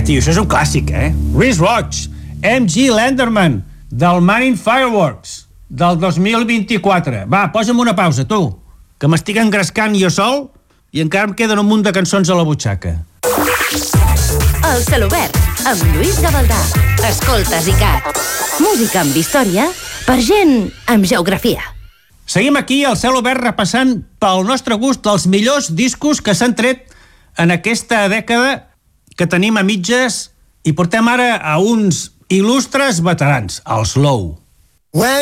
tio, això és un clàssic, Reese Roach, M.G. Lenderman, del Man in Fireworks, del 2024. Va, posa'm una pausa, tu, que m'estic engrescant jo sol i encara em queden un munt de cançons a la butxaca. El Celobert, amb Lluís Gavaldà. Escoltes ICAT. Música amb història per gent amb geografia. Seguim aquí al Celobert repassant pel nostre gust els millors discos que s'han tret en aquesta dècada que tenim a mitges i portem ara a uns il·lustres veterans, els Low.